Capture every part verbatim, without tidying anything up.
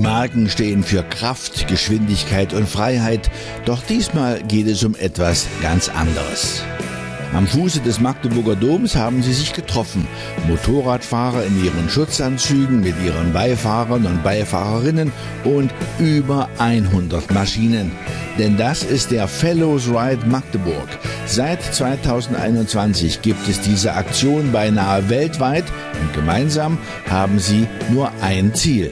Marken stehen für Kraft, Geschwindigkeit und Freiheit, doch diesmal geht es um etwas ganz anderes. Am Fuße des Magdeburger Doms haben sie sich getroffen. Motorradfahrer in ihren Schutzanzügen mit ihren Beifahrern und Beifahrerinnen und über hundert Maschinen. Denn das ist der Fellows Ride Magdeburg. Seit zweitausendeinundzwanzig gibt es diese Aktion beinahe weltweit und gemeinsam haben sie nur ein Ziel.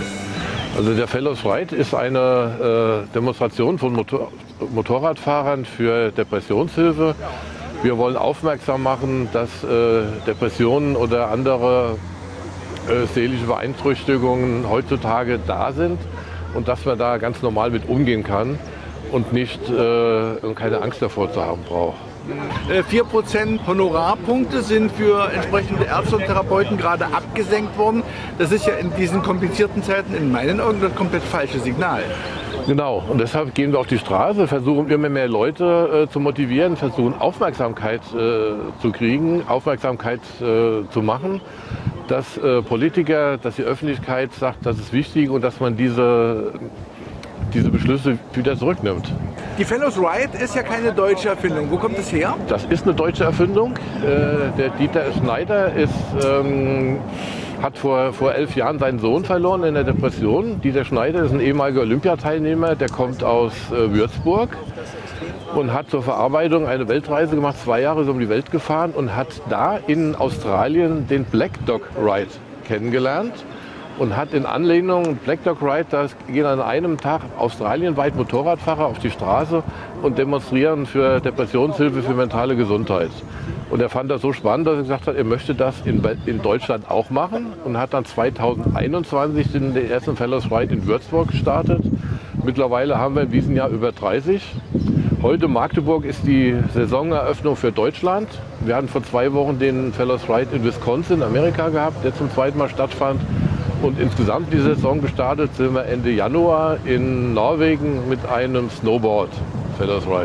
Also der Fellows Ride ist eine äh, Demonstration von Motor- Motorradfahrern für Depressionshilfe. Wir wollen aufmerksam machen, dass äh, Depressionen oder andere äh, seelische Beeinträchtigungen heutzutage da sind und dass man da ganz normal mit umgehen kann und nicht äh, keine Angst davor zu haben braucht. vier Prozent Honorarpunkte sind für entsprechende Ärzte und Therapeuten gerade abgesenkt worden. Das ist ja in diesen komplizierten Zeiten in meinen Augen das komplett falsche Signal. Genau, und deshalb gehen wir auf die Straße, versuchen immer mehr Leute äh, zu motivieren, versuchen Aufmerksamkeit äh, zu kriegen, Aufmerksamkeit äh, zu machen, dass äh, Politiker, dass die Öffentlichkeit sagt, das ist wichtig und dass man diese, diese Beschlüsse wieder zurücknimmt. Die Fellows Ride ist ja keine deutsche Erfindung. Wo kommt das her? Das ist eine deutsche Erfindung. Äh, der Dieter Schneider ist... Ähm, hat vor, vor elf Jahren seinen Sohn verloren in der Depression. Dieter Schneider ist ein ehemaliger Olympiateilnehmer, der kommt aus äh, Würzburg und hat zur Verarbeitung eine Weltreise gemacht, zwei Jahre ist um die Welt gefahren und hat da in Australien den Black Dog Ride kennengelernt und hat in Anlehnung Black Dog Ride, da gehen an einem Tag australienweit Motorradfahrer auf die Straße und demonstrieren für Depressionshilfe, für mentale Gesundheit. Und er fand das so spannend, dass er gesagt hat, er möchte das in, in Deutschland auch machen und hat dann zweitausendeinundzwanzig den, den ersten Fellows Ride in Würzburg gestartet. Mittlerweile haben wir in diesem Jahr über dreißig. Heute Magdeburg ist die Saisoneröffnung für Deutschland. Wir hatten vor zwei Wochen den Fellows Ride in Wisconsin, Amerika gehabt, der zum zweiten Mal stattfand. Und insgesamt die Saison gestartet sind wir Ende Januar in Norwegen mit einem Snowboard Fellows Ride.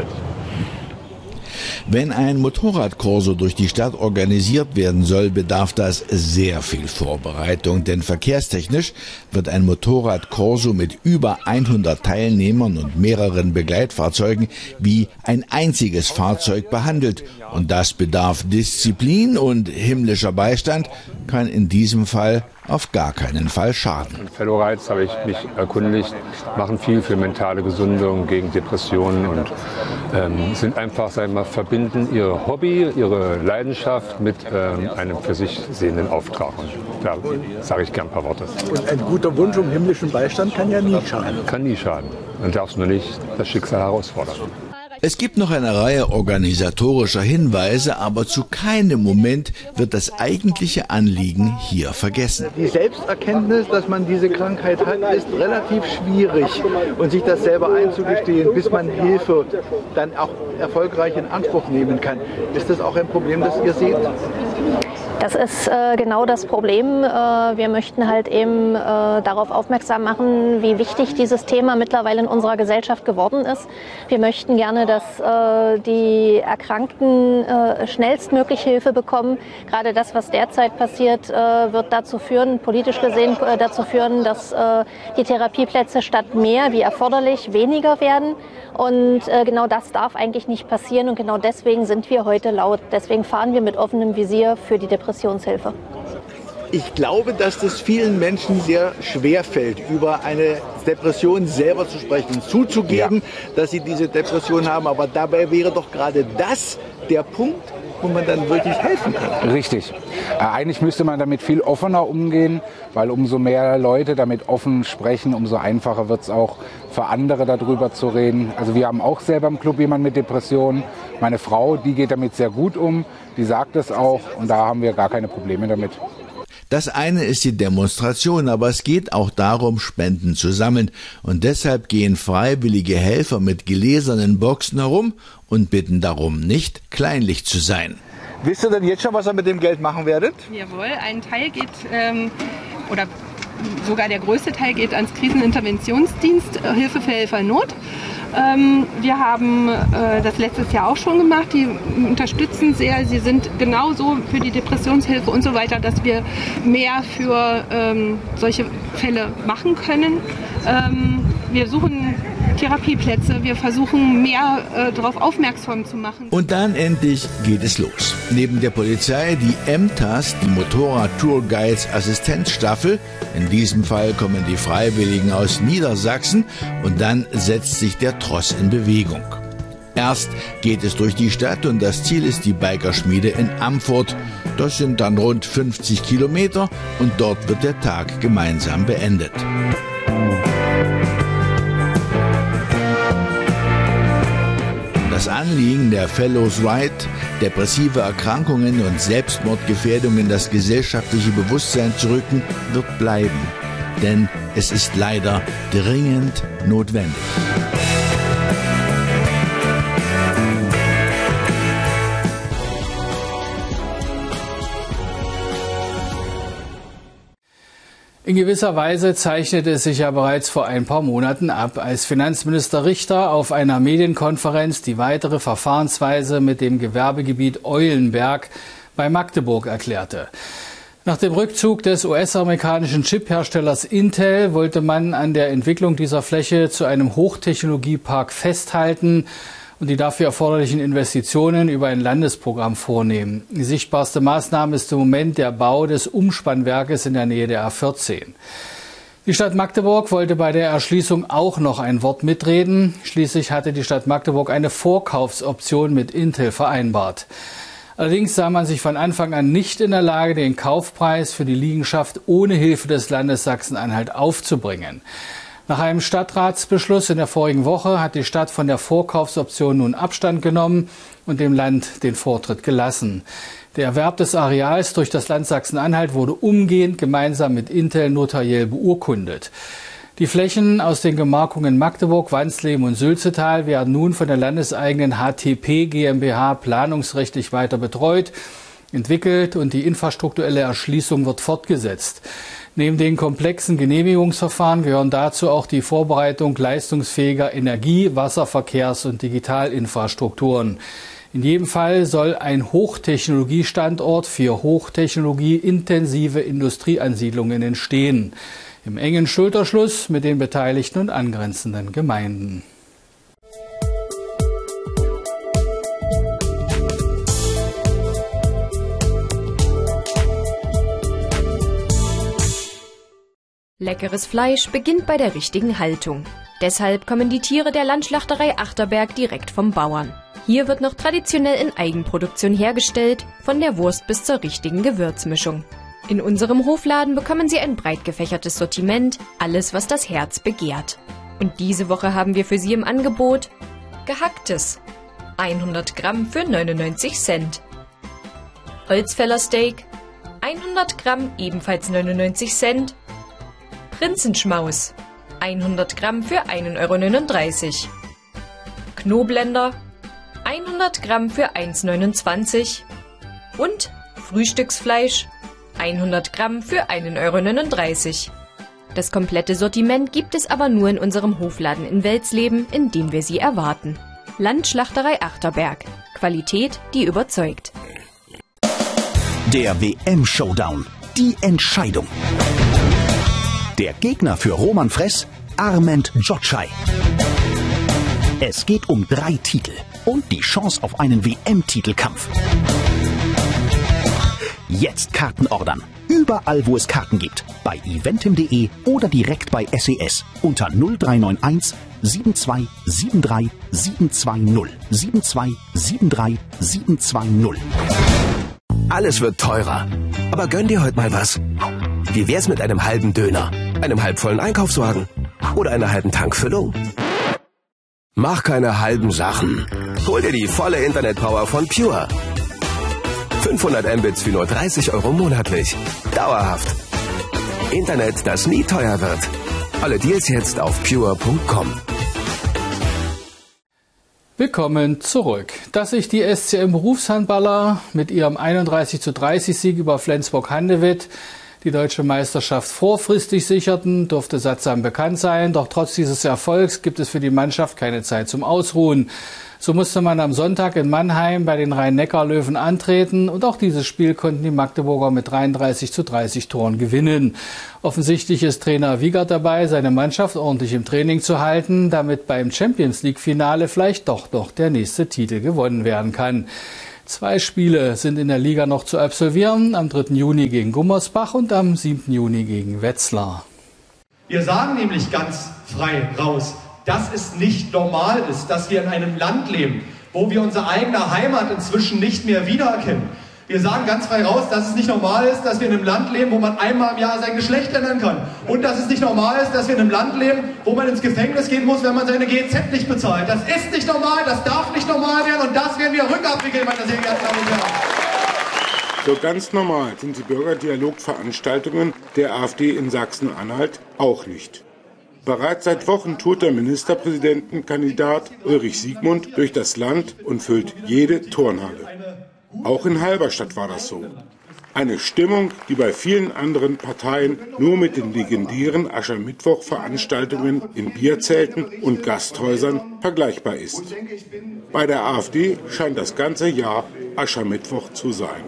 Wenn ein Motorradkorso durch die Stadt organisiert werden soll, bedarf das sehr viel Vorbereitung, denn verkehrstechnisch wird ein Motorradkorso mit über hundert Teilnehmern und mehreren Begleitfahrzeugen wie ein einziges Fahrzeug behandelt. Und das bedarf Disziplin und himmlischer Beistand kann in diesem Fall auf gar keinen Fall schaden. Fellow Rides, habe ich mich erkundigt, machen viel für mentale Gesundung, gegen Depressionen und ähm, sind einfach, sagen wir mal, verbinden ihr Hobby, ihre Leidenschaft mit ähm, einem für sich sehenden Auftrag. Und da sage ich gern ein paar Worte. Und ein guter Wunsch um himmlischen Beistand kann ja nie schaden. Kann nie schaden. Man darf nur nicht das Schicksal herausfordern. Es gibt noch eine Reihe organisatorischer Hinweise, aber zu keinem Moment wird das eigentliche Anliegen hier vergessen. Die Selbsterkenntnis, dass man diese Krankheit hat, ist relativ schwierig und sich das selber einzugestehen, bis man Hilfe dann auch erfolgreich in Anspruch nehmen kann. Ist das auch ein Problem, das ihr seht? Das ist äh, genau das Problem. Äh, wir möchten halt eben äh, darauf aufmerksam machen, wie wichtig dieses Thema mittlerweile in unserer Gesellschaft geworden ist. Wir möchten gerne, dass äh, die Erkrankten äh, schnellstmöglich Hilfe bekommen. Gerade das, was derzeit passiert, äh, wird dazu führen, politisch gesehen äh, dazu führen, dass äh, die Therapieplätze statt mehr wie erforderlich weniger werden. Und äh, genau das darf eigentlich nicht passieren und genau deswegen sind wir heute laut. Deswegen fahren wir mit offenem Visier für die Depressionshilfe. Ich glaube, dass das vielen Menschen sehr schwer fällt, über eine Depression selber zu sprechen, zuzugeben, ja, dass sie diese Depression haben. Aber dabei wäre doch gerade das der Punkt, wo man dann wirklich helfen kann. Richtig. Äh, eigentlich müsste man damit viel offener umgehen, weil umso mehr Leute damit offen sprechen, umso einfacher wird es auch für andere darüber zu reden. Also wir haben auch selber im Club jemanden mit Depressionen. Meine Frau, die geht damit sehr gut um, die sagt es auch und da haben wir gar keine Probleme damit. Das eine ist die Demonstration, aber es geht auch darum, Spenden zu sammeln. Und deshalb gehen freiwillige Helfer mit gläsernen Boxen herum und bitten darum, nicht kleinlich zu sein. Wisst ihr denn jetzt schon, was ihr mit dem Geld machen werdet? Jawohl, ein Teil geht, ähm, oder sogar der größte Teil geht ans Kriseninterventionsdienst, äh, Hilfe für Helfer in Not. Ähm, wir haben äh, das letztes Jahr auch schon gemacht. Die unterstützen sehr. Sie sind genauso für die Depressionshilfe und so weiter, dass wir mehr für ähm, solche Fälle machen können. Ähm, wir suchen Therapieplätze. Wir versuchen mehr äh, darauf aufmerksam zu machen. Und dann endlich geht es los. Neben der Polizei die M T A S, die Motorrad-Tourguides Assistenzstaffel. In diesem Fall kommen die Freiwilligen aus Niedersachsen und dann setzt sich der Tross in Bewegung. Erst geht es durch die Stadt und das Ziel ist die Bikerschmiede in Amfort. Das sind dann rund fünfzig Kilometer und dort wird der Tag gemeinsam beendet. Das Anliegen der Fellows Ride, depressive Erkrankungen und Selbstmordgefährdung in das gesellschaftliche Bewusstsein zu rücken, wird bleiben. Denn es ist leider dringend notwendig. In gewisser Weise zeichnete es sich ja bereits vor ein paar Monaten ab, als Finanzminister Richter auf einer Medienkonferenz die weitere Verfahrensweise mit dem Gewerbegebiet Eulenberg bei Magdeburg erklärte. Nach dem Rückzug des U S-amerikanischen Chipherstellers Intel wollte man an der Entwicklung dieser Fläche zu einem Hochtechnologiepark festhalten und die dafür erforderlichen Investitionen über ein Landesprogramm vornehmen. Die sichtbarste Maßnahme ist im Moment der Bau des Umspannwerkes in der Nähe der A vierzehn. Die Stadt Magdeburg wollte bei der Erschließung auch noch ein Wort mitreden. Schließlich hatte die Stadt Magdeburg eine Vorkaufsoption mit Intel vereinbart. Allerdings sah man sich von Anfang an nicht in der Lage, den Kaufpreis für die Liegenschaft ohne Hilfe des Landes Sachsen-Anhalt aufzubringen. Nach einem Stadtratsbeschluss in der vorigen Woche hat die Stadt von der Vorkaufsoption nun Abstand genommen und dem Land den Vortritt gelassen. Der Erwerb des Areals durch das Land Sachsen-Anhalt wurde umgehend gemeinsam mit Intel notariell beurkundet. Die Flächen aus den Gemarkungen Magdeburg, Wansleben und Sülzetal werden nun von der landeseigenen H T P GmbH planungsrechtlich weiter betreut, entwickelt und die infrastrukturelle Erschließung wird fortgesetzt. Neben den komplexen Genehmigungsverfahren gehören dazu auch die Vorbereitung leistungsfähiger Energie-, Wasserverkehrs- und Digitalinfrastrukturen. In jedem Fall soll ein Hochtechnologiestandort für hochtechnologieintensive Industrieansiedlungen entstehen. Im engen Schulterschluss mit den beteiligten und angrenzenden Gemeinden. Leckeres Fleisch beginnt bei der richtigen Haltung. Deshalb kommen die Tiere der Landschlachterei Achterberg direkt vom Bauern. Hier wird noch traditionell in Eigenproduktion hergestellt, von der Wurst bis zur richtigen Gewürzmischung. In unserem Hofladen bekommen Sie ein breit gefächertes Sortiment, alles was das Herz begehrt. Und diese Woche haben wir für Sie im Angebot Gehacktes, hundert Gramm für neunundneunzig Cent. Holzfällersteak, hundert Gramm ebenfalls neunundneunzig Cent. Prinzenschmaus, hundert Gramm für ein Euro neununddreißig. Knoblender, hundert Gramm für eins neunundzwanzig. Und Frühstücksfleisch, hundert Gramm für ein Euro neununddreißig. Das komplette Sortiment gibt es aber nur in unserem Hofladen in Welsleben, in dem wir Sie erwarten. Landschlachterei Achterberg. Qualität, die überzeugt. Der W M-Showdown. Die Entscheidung. Der Gegner für Roman Fress, Armand Jotschai. Es geht um drei Titel und die Chance auf einen W M-Titelkampf. Jetzt Karten ordern. Überall, wo es Karten gibt. Bei eventim punkt de oder direkt bei S E S unter null drei neun eins sieben zwei sieben drei sieben zwei null. sieben zwei sieben drei sieben zwei null. Alles wird teurer. Aber gönn dir heute mal was. Wie wär's mit einem halben Döner, einem halbvollen Einkaufswagen oder einer halben Tankfüllung? Mach keine halben Sachen. Hol dir die volle Internetpower von Pure. fünfhundert Mbits für nur dreißig Euro monatlich. Dauerhaft. Internet, das nie teuer wird. Alle Deals jetzt auf pure punkt com. Willkommen zurück. Dass sich die S C M Berufshandballer mit ihrem einunddreißig zu dreißig Sieg über Flensburg-Handewitt die deutsche Meisterschaft vorfristig sicherten, durfte Satzam bekannt sein. Doch trotz dieses Erfolgs gibt es für die Mannschaft keine Zeit zum Ausruhen. So musste man am Sonntag in Mannheim bei den Rhein-Neckar-Löwen antreten und auch dieses Spiel konnten die Magdeburger mit dreiunddreißig zu dreißig Toren gewinnen. Offensichtlich ist Trainer Wiegert dabei, seine Mannschaft ordentlich im Training zu halten, damit beim Champions-League-Finale vielleicht doch noch der nächste Titel gewonnen werden kann. Zwei Spiele sind in der Liga noch zu absolvieren, am dritten Juni gegen Gummersbach und am siebten Juni gegen Wetzlar. Wir sagen nämlich ganz frei raus, dass es nicht normal ist, dass wir in einem Land leben, wo wir unsere eigene Heimat inzwischen nicht mehr wiedererkennen. Wir sagen ganz frei raus, dass es nicht normal ist, dass wir in einem Land leben, wo man einmal im Jahr sein Geschlecht ändern kann. Und dass es nicht normal ist, dass wir in einem Land leben, wo man ins Gefängnis gehen muss, wenn man seine G E Z nicht bezahlt. Das ist nicht normal, das darf nicht normal werden und das werden wir rückabwickeln, meine sehr geehrten Damen und Herren. So ganz normal sind die Bürgerdialogveranstaltungen der AfD in Sachsen-Anhalt auch nicht. Bereits seit Wochen tourt der Ministerpräsidentenkandidat Ulrich Siegmund durch das Land und füllt jede Turnhalle. Auch in Halberstadt war das so. Eine Stimmung, die bei vielen anderen Parteien nur mit den legendären Aschermittwoch-Veranstaltungen in Bierzelten und Gasthäusern vergleichbar ist. Bei der AfD scheint das ganze Jahr Aschermittwoch zu sein.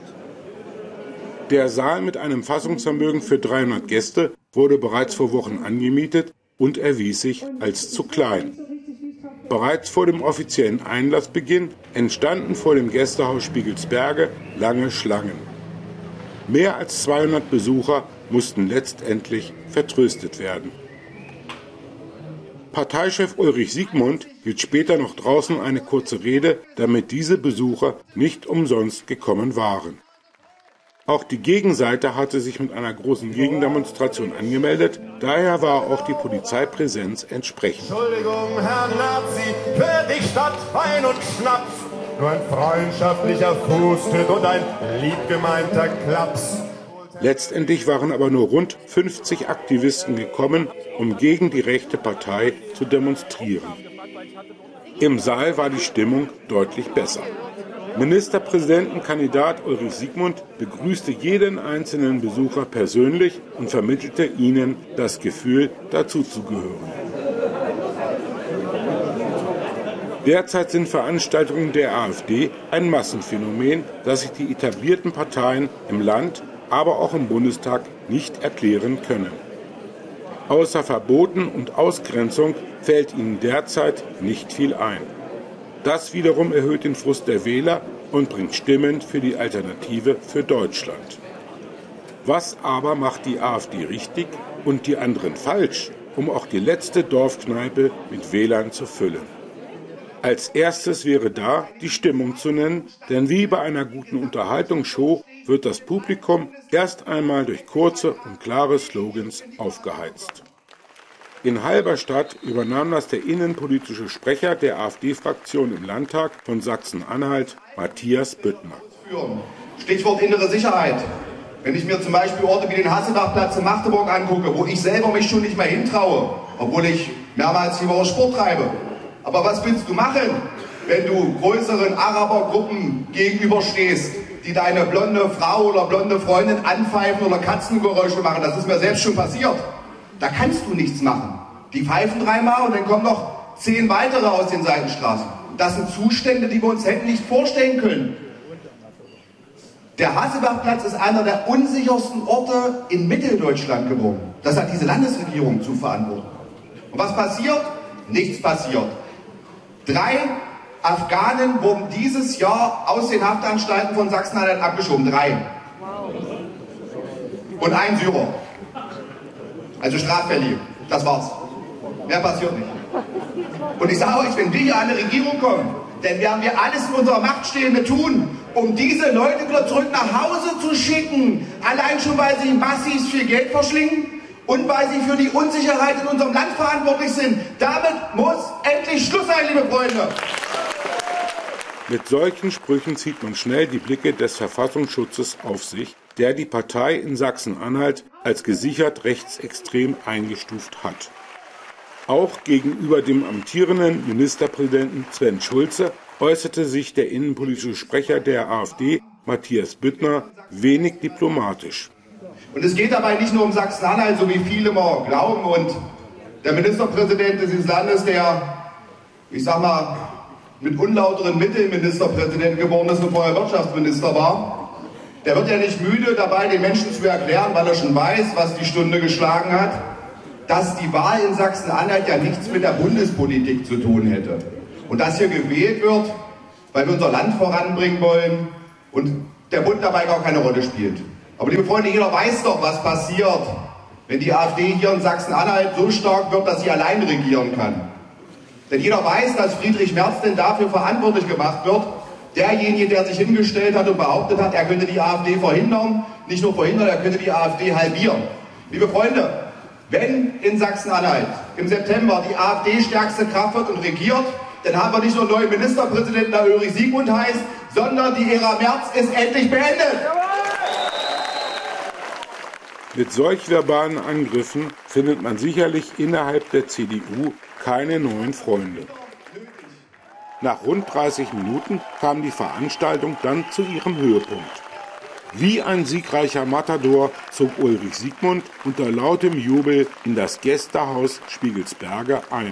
Der Saal mit einem Fassungsvermögen für dreihundert Gäste wurde bereits vor Wochen angemietet und erwies sich als zu klein. Bereits vor dem offiziellen Einlassbeginn entstanden vor dem Gästehaus Spiegelsberge lange Schlangen. Mehr als zweihundert Besucher mussten letztendlich vertröstet werden. Parteichef Ulrich Siegmund hielt später noch draußen eine kurze Rede, damit diese Besucher nicht umsonst gekommen waren. Auch die Gegenseite hatte sich mit einer großen Gegendemonstration angemeldet, daher war auch die Polizeipräsenz entsprechend. Entschuldigung, Herr Nazi, für dich statt Wein und Schnaps, nur ein freundschaftlicher Fußtritt und ein liebgemeinter Klaps. Letztendlich waren aber nur rund fünfzig Aktivisten gekommen, um gegen die rechte Partei zu demonstrieren. Im Saal war die Stimmung deutlich besser. Ministerpräsidentenkandidat Ulrich Siegmund begrüßte jeden einzelnen Besucher persönlich und vermittelte ihnen das Gefühl, dazuzugehören. Derzeit sind Veranstaltungen der AfD ein Massenphänomen, das sich die etablierten Parteien im Land, aber auch im Bundestag nicht erklären können. Außer Verboten und Ausgrenzung fällt ihnen derzeit nicht viel ein. Das wiederum erhöht den Frust der Wähler und bringt Stimmen für die Alternative für Deutschland. Was aber macht die AfD richtig und die anderen falsch, um auch die letzte Dorfkneipe mit Wählern zu füllen? Als erstes wäre da die Stimmung zu nennen, denn wie bei einer guten Unterhaltungsshow wird das Publikum erst einmal durch kurze und klare Slogans aufgeheizt. In Halberstadt übernahm das der innenpolitische Sprecher der AfD-Fraktion im Landtag von Sachsen-Anhalt, Matthias Büttner. Stichwort innere Sicherheit. Wenn ich mir zum Beispiel Orte wie den Hasselbachplatz in Magdeburg angucke, wo ich selber mich schon nicht mehr hintraue, obwohl ich mehrmals die Woche Sport treibe. Aber was willst du machen, wenn du größeren Arabergruppen gegenüberstehst, die deine blonde Frau oder blonde Freundin anpfeifen oder Katzengeräusche machen? Das ist mir selbst schon passiert. Da kannst du nichts machen. Die pfeifen dreimal und dann kommen noch zehn weitere aus den Seitenstraßen. Das sind Zustände, die wir uns hätten nicht vorstellen können. Der Hasselbachplatz ist einer der unsichersten Orte in Mitteldeutschland geworden. Das hat diese Landesregierung zu verantworten. Und was passiert? Nichts passiert. Drei Afghanen wurden dieses Jahr aus den Haftanstalten von Sachsen-Anhalt abgeschoben. Drei. Und ein Syrer. Also straffällig. Das war's. Mehr passiert nicht. Und ich sage euch, wenn wir hier an eine Regierung kommen, dann werden wir alles in unserer Macht Stehende tun, um diese Leute wieder zurück nach Hause zu schicken. Allein schon, weil sie massiv viel Geld verschlingen und weil sie für die Unsicherheit in unserem Land verantwortlich sind. Damit muss endlich Schluss sein, liebe Freunde. Mit solchen Sprüchen zieht man schnell die Blicke des Verfassungsschutzes auf sich, der die Partei in Sachsen-Anhalt als gesichert rechtsextrem eingestuft hat. Auch gegenüber dem amtierenden Ministerpräsidenten Sven Schulze äußerte sich der innenpolitische Sprecher der AfD, Matthias Büttner, wenig diplomatisch. Und es geht dabei nicht nur um Sachsen-Anhalt, so wie viele mal glauben. Und der Ministerpräsident dieses Landes, der, ich sag mal, mit unlauteren Mitteln Ministerpräsident geworden ist und vorher Wirtschaftsminister war, der wird ja nicht müde dabei, den Menschen zu erklären, weil er schon weiß, was die Stunde geschlagen hat, dass die Wahl in Sachsen-Anhalt ja nichts mit der Bundespolitik zu tun hätte. Und dass hier gewählt wird, weil wir unser Land voranbringen wollen und der Bund dabei gar keine Rolle spielt. Aber liebe Freunde, jeder weiß doch, was passiert, wenn die AfD hier in Sachsen-Anhalt so stark wird, dass sie allein regieren kann. Denn jeder weiß, dass Friedrich Merz denn dafür verantwortlich gemacht wird, derjenige, der sich hingestellt hat und behauptet hat, er könnte die AfD verhindern, nicht nur verhindern, er könnte die AfD halbieren. Liebe Freunde, wenn in Sachsen-Anhalt im September die AfD stärkste Kraft wird und regiert, dann haben wir nicht nur einen neuen Ministerpräsidenten, der Ulrich Siegmund heißt, sondern die Ära Merz ist endlich beendet. Mit solch verbalen Angriffen findet man sicherlich innerhalb der C D U keine neuen Freunde. Nach rund dreißig Minuten kam die Veranstaltung dann zu ihrem Höhepunkt. Wie ein siegreicher Matador zog Ulrich Siegmund unter lautem Jubel in das Gästehaus Spiegelsberge ein.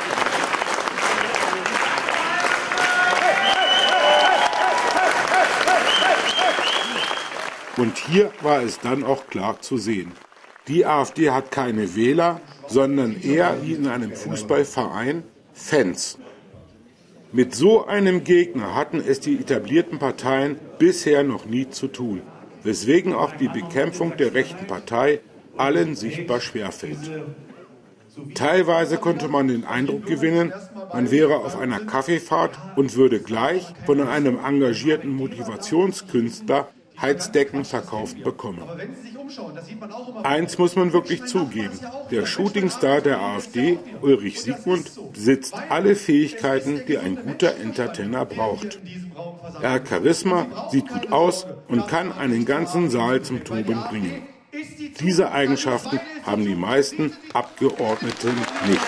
Und hier war es dann auch klar zu sehen. Die AfD hat keine Wähler, sondern eher wie in einem Fußballverein Fans. Mit so einem Gegner hatten es die etablierten Parteien bisher noch nie zu tun, weswegen auch die Bekämpfung der rechten Partei allen sichtbar schwerfällt. Teilweise konnte man den Eindruck gewinnen, man wäre auf einer Kaffeefahrt und würde gleich von einem engagierten Motivationskünstler Heizdecken verkauft bekommen. Eins muss man wirklich zugeben, der Shootingstar der AfD, Ulrich Siegmund, besitzt alle Fähigkeiten, die ein guter Entertainer braucht. Er hat Charisma, sieht gut aus und kann einen ganzen Saal zum Toben bringen. Diese Eigenschaften haben die meisten Abgeordneten nicht.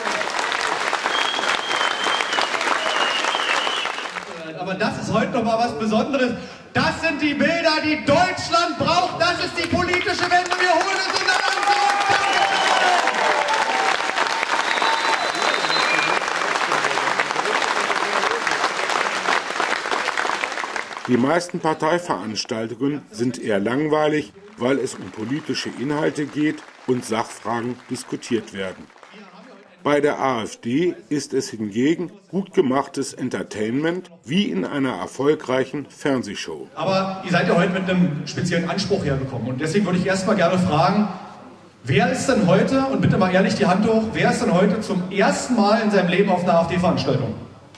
Aber das ist heute noch mal was Besonderes. Das sind die Bilder, die Deutschland braucht. Das ist die politische Wende. Wir holen es unser Land zurück. Die meisten Parteiveranstaltungen sind eher langweilig, weil es um politische Inhalte geht und Sachfragen diskutiert werden. Bei der AfD ist es hingegen gut gemachtes Entertainment, wie in einer erfolgreichen Fernsehshow. Aber ihr seid ja heute mit einem speziellen Anspruch hergekommen. Und deswegen würde ich erst mal gerne fragen, wer ist denn heute, und bitte mal ehrlich die Hand hoch, wer ist denn heute zum ersten Mal in seinem Leben auf einer AfD-Veranstaltung?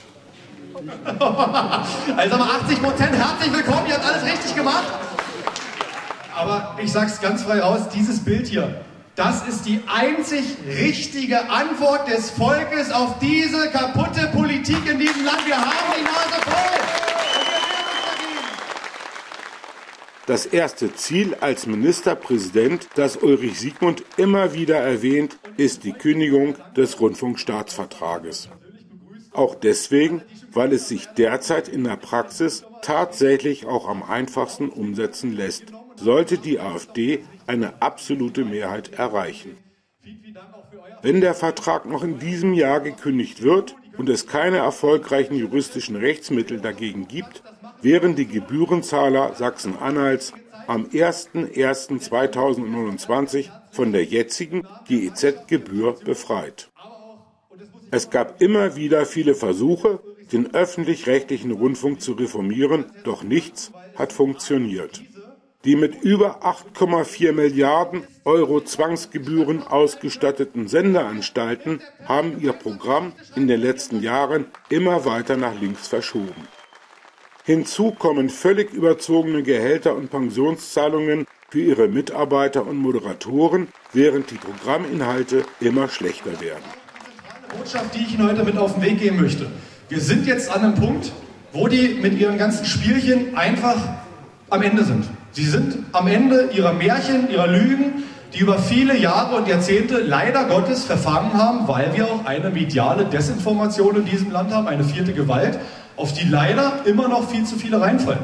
Also mal achtzig Prozent, herzlich willkommen, ihr habt alles richtig gemacht. Aber ich sag's ganz frei raus, dieses Bild hier, das ist die einzig richtige Antwort des Volkes auf diese kaputte Politik in diesem Land. Wir haben die Nase voll. Und wir wehren uns dagegen. Das erste Ziel als Ministerpräsident, das Ulrich Siegmund immer wieder erwähnt, ist die Kündigung des Rundfunkstaatsvertrages. Auch deswegen, weil es sich derzeit in der Praxis tatsächlich auch am einfachsten umsetzen lässt, sollte die AfD eine absolute Mehrheit erreichen. Wenn der Vertrag noch in diesem Jahr gekündigt wird und es keine erfolgreichen juristischen Rechtsmittel dagegen gibt, wären die Gebührenzahler Sachsen-Anhalts am ersten ersten zweitausendneunundzwanzig von der jetzigen G E Z-Gebühr befreit. Es gab immer wieder viele Versuche, den öffentlich-rechtlichen Rundfunk zu reformieren, doch nichts hat funktioniert. Die mit über acht Komma vier Milliarden Euro Zwangsgebühren ausgestatteten Sendeanstalten haben ihr Programm in den letzten Jahren immer weiter nach links verschoben. Hinzu kommen völlig überzogene Gehälter und Pensionszahlungen für ihre Mitarbeiter und Moderatoren, während die Programminhalte immer schlechter werden. Die Botschaft, die ich Ihnen heute mit auf den Weg geben möchte. Wir sind jetzt an einem Punkt, wo die mit ihren ganzen Spielchen einfach am Ende sind. Sie sind am Ende ihrer Märchen, ihrer Lügen, die über viele Jahre und Jahrzehnte leider Gottes verfangen haben, weil wir auch eine mediale Desinformation in diesem Land haben, eine vierte Gewalt, auf die leider immer noch viel zu viele reinfallen.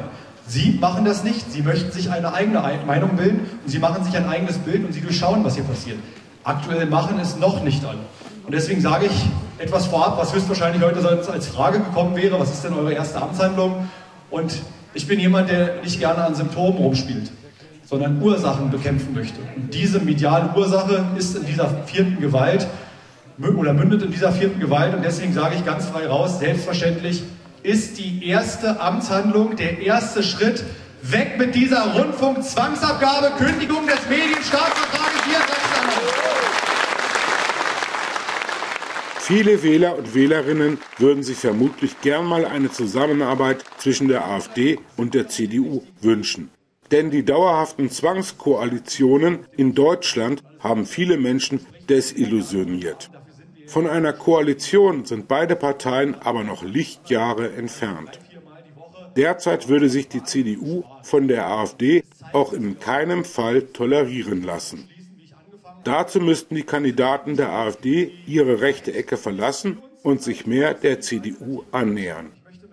Sie machen das nicht, Sie möchten sich eine eigene Meinung bilden und Sie machen sich ein eigenes Bild und Sie durchschauen, was hier passiert. Aktuell machen es noch nicht alle. Und deswegen sage ich etwas vorab, was höchstwahrscheinlich heute als Frage gekommen wäre, was ist denn eure erste Amtshandlung? Und ich bin jemand, der nicht gerne an Symptomen rumspielt, sondern Ursachen bekämpfen möchte. Und diese mediale Ursache ist in dieser vierten Gewalt oder mündet in dieser vierten Gewalt. Und deswegen sage ich ganz frei raus, selbstverständlich ist die erste Amtshandlung der erste Schritt weg mit dieser Rundfunkzwangsabgabe, Kündigung des Medienstaatsvertrages hier in Sachsen-Anhalt. Viele Wähler und Wählerinnen würden sich vermutlich gern mal eine Zusammenarbeit zwischen der AfD und der C D U wünschen. Denn die dauerhaften Zwangskoalitionen in Deutschland haben viele Menschen desillusioniert. Von einer Koalition sind beide Parteien aber noch Lichtjahre entfernt. Derzeit würde sich die C D U von der AfD auch in keinem Fall tolerieren lassen. Dazu müssten die Kandidaten der AfD ihre rechte Ecke verlassen und sich mehr der C D U annähern.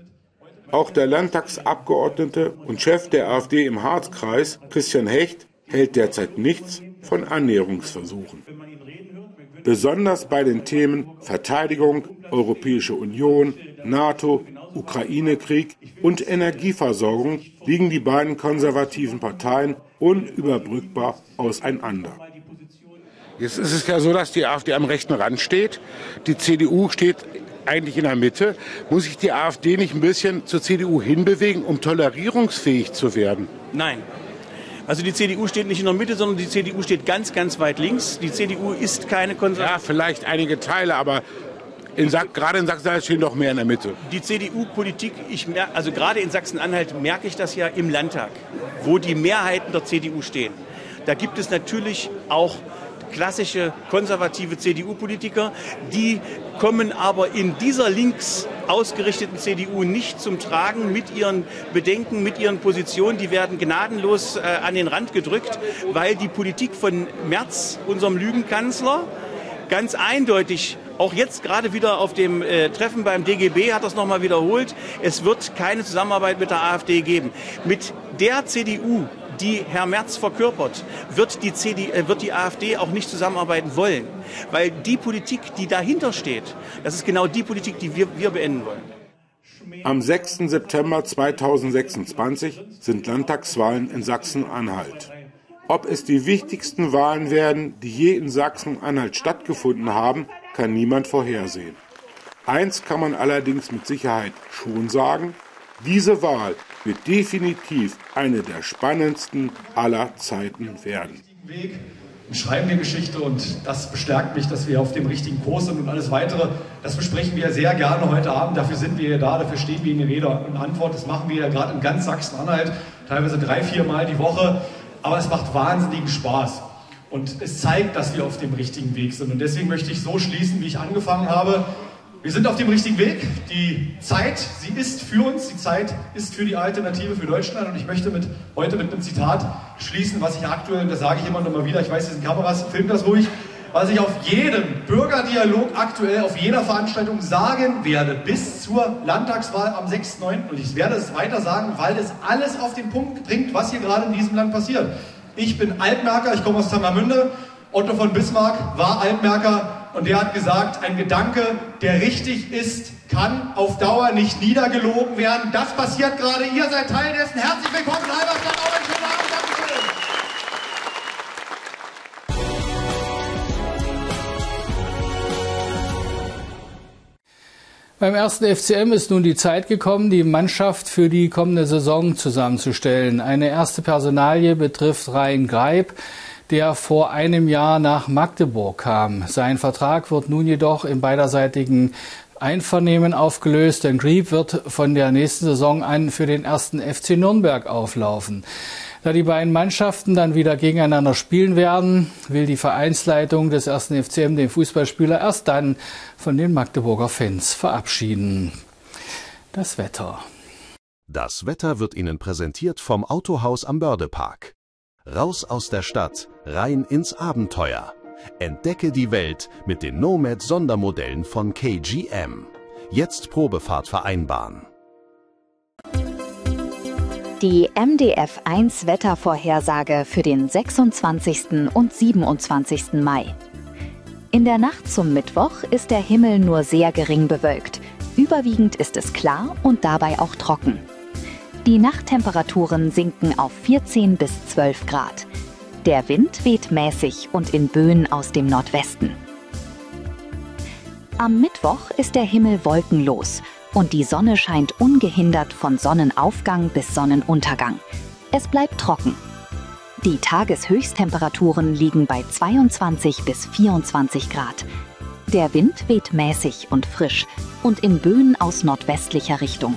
Auch der Landtagsabgeordnete und Chef der AfD im Harzkreis, Christian Hecht, hält derzeit nichts von Annäherungsversuchen. Besonders bei den Themen Verteidigung, Europäische Union, NATO, Ukraine-Krieg und Energieversorgung liegen die beiden konservativen Parteien unüberbrückbar auseinander. Jetzt ist es ja so, dass die AfD am rechten Rand steht. Die C D U steht eigentlich in der Mitte. Muss sich die AfD nicht ein bisschen zur C D U hinbewegen, um tolerierungsfähig zu werden? Nein. Also die C D U steht nicht in der Mitte, sondern die C D U steht ganz, ganz weit links. Die C D U ist keine Konservative. Ja, vielleicht einige Teile, aber in Sa- gerade in Sachsen-Anhalt stehen doch mehr in der Mitte. Die C D U-Politik, ich mer- also gerade in Sachsen-Anhalt merke ich das ja im Landtag, wo die Mehrheiten der C D U stehen. Da gibt es natürlich auch klassische konservative C D U-Politiker, die kommen aber in dieser links ausgerichteten C D U nicht zum Tragen mit ihren Bedenken, mit ihren Positionen. Die werden gnadenlos äh, an den Rand gedrückt, weil die Politik von Merz, unserem Lügenkanzler, ganz eindeutig, auch jetzt gerade wieder auf dem äh, Treffen beim D G B hat das nochmal wiederholt, es wird keine Zusammenarbeit mit der AfD geben. Mit der C D U, die Herr Merz verkörpert, wird die, C D, äh, wird die AfD auch nicht zusammenarbeiten wollen. Weil die Politik, die dahinter steht, das ist genau die Politik, die wir, wir beenden wollen. Am sechsten September zweitausendsechsundzwanzig sind Landtagswahlen in Sachsen-Anhalt. Ob es die wichtigsten Wahlen werden, die je in Sachsen-Anhalt stattgefunden haben, kann niemand vorhersehen. Eins kann man allerdings mit Sicherheit schon sagen: Diese Wahl wird definitiv eine der spannendsten aller Zeiten werden. Weg schreiben wir Geschichte und das bestärkt mich, dass wir auf dem richtigen Kurs sind und alles Weitere. Das besprechen wir sehr gerne heute Abend. Dafür sind wir ja da, dafür stehen wir in Rede und Antwort. Das machen wir ja gerade in ganz Sachsen-Anhalt, teilweise drei, vier Mal die Woche. Aber es macht wahnsinnigen Spaß und es zeigt, dass wir auf dem richtigen Weg sind. Und deswegen möchte ich so schließen, wie ich angefangen habe. Wir sind auf dem richtigen Weg. Die Zeit, sie ist für uns. Die Zeit ist für die Alternative für Deutschland. Und ich möchte mit, heute mit einem Zitat schließen, was ich aktuell, und das sage ich immer noch mal wieder, ich weiß, das sind Kameras, filmt das ruhig, was ich auf jedem Bürgerdialog aktuell, auf jeder Veranstaltung sagen werde, bis zur Landtagswahl am sechsten neunten Und ich werde es weiter sagen, weil es alles auf den Punkt bringt, was hier gerade in diesem Land passiert. Ich bin Altmärker, ich komme aus Tangermünde. Otto von Bismarck war Altmärker. Und der hat gesagt, ein Gedanke, der richtig ist, kann auf Dauer nicht niedergelogen werden. Das passiert gerade. Ihr seid Teil dessen. Herzlich willkommen in Halberstadt. Auch einen schönen Abend. Dankeschön. Beim ersten F C M ist nun die Zeit gekommen, die Mannschaft für die kommende Saison zusammenzustellen. Eine erste Personalie betrifft Rhein Greip, der vor einem Jahr nach Magdeburg kam. Sein Vertrag wird nun jedoch im beiderseitigen Einvernehmen aufgelöst, denn Greip wird von der nächsten Saison an für den ersten F C Nürnberg auflaufen. Da die beiden Mannschaften dann wieder gegeneinander spielen werden, will die Vereinsleitung des ersten F C M den Fußballspieler erst dann von den Magdeburger Fans verabschieden. Das Wetter. Das Wetter wird Ihnen präsentiert vom Autohaus am Bördepark. Raus aus der Stadt, rein ins Abenteuer. Entdecke die Welt mit den Nomad-Sondermodellen von K G M. Jetzt Probefahrt vereinbaren. Die M D F eins Wettervorhersage für den sechsundzwanzigsten und siebenundzwanzigsten Mai. In der Nacht zum Mittwoch ist der Himmel nur sehr gering bewölkt. Überwiegend ist es klar und dabei auch trocken. Die Nachttemperaturen sinken auf vierzehn bis zwölf Grad. Der Wind weht mäßig und in Böen aus dem Nordwesten. Am Mittwoch ist der Himmel wolkenlos und die Sonne scheint ungehindert von Sonnenaufgang bis Sonnenuntergang. Es bleibt trocken. Die Tageshöchsttemperaturen liegen bei zweiundzwanzig bis vierundzwanzig Grad. Der Wind weht mäßig und frisch und in Böen aus nordwestlicher Richtung.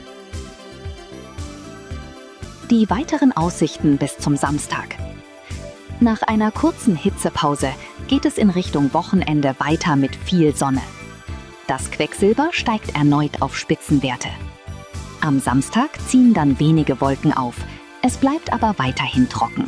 Die weiteren Aussichten bis zum Samstag. Nach einer kurzen Hitzepause geht es in Richtung Wochenende weiter mit viel Sonne. Das Quecksilber steigt erneut auf Spitzenwerte. Am Samstag ziehen dann wenige Wolken auf. Es bleibt aber weiterhin trocken.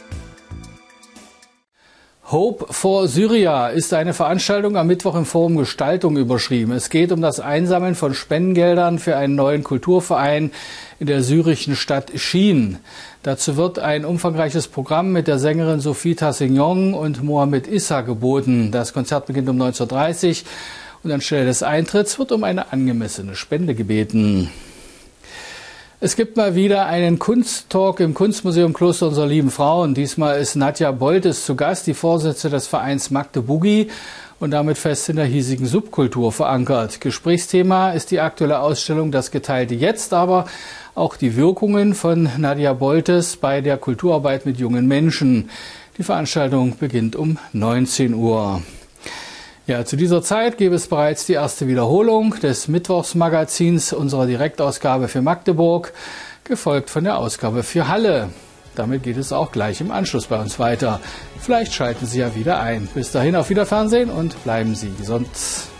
Hope for Syria ist eine Veranstaltung am Mittwoch im Forum Gestaltung überschrieben. Es geht um das Einsammeln von Spendengeldern für einen neuen Kulturverein in der syrischen Stadt Schien. Dazu wird ein umfangreiches Programm mit der Sängerin Sophie Tassignon und Mohamed Issa geboten. Das Konzert beginnt um neunzehn Uhr dreißig und anstelle des Eintritts wird um eine angemessene Spende gebeten. Es gibt mal wieder einen Kunsttalk im Kunstmuseum Kloster unserer lieben Frauen. Diesmal ist Nadja Boltes zu Gast, die Vorsitzende des Vereins Magdebugi und damit fest in der hiesigen Subkultur verankert. Gesprächsthema ist die aktuelle Ausstellung Das geteilte Jetzt, aber auch die Wirkungen von Nadja Boltes bei der Kulturarbeit mit jungen Menschen. Die Veranstaltung beginnt um neunzehn Uhr. Ja, zu dieser Zeit gäbe es bereits die erste Wiederholung des Mittwochsmagazins unserer Direktausgabe für Magdeburg, gefolgt von der Ausgabe für Halle. Damit geht es auch gleich im Anschluss bei uns weiter. Vielleicht schalten Sie ja wieder ein. Bis dahin auf Wiederfernsehen und bleiben Sie gesund.